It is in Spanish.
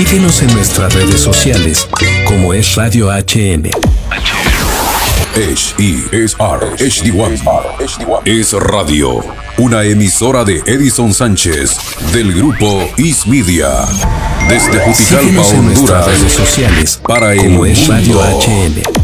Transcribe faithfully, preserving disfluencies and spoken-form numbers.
Síguenos en nuestras redes sociales, como es Radio H M. H E S R H D uno es radio, una emisora de Edison Sánchez del grupo Is Media. Desde Juticalpa, Síguenos en nuestras Honduras, redes sociales, para el como es Radio mundo. H M.